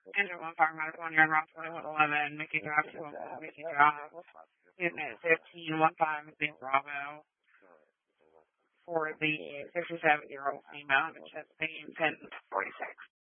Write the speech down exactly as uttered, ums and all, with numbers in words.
Engine one fire minus one, you're in Rockaway one eleven, Mickey Drive two one four, Mickey Drive, unit fifteen one five, Big Bravo, for the fifty-seven-year-old female in chest pain, ten forty-six.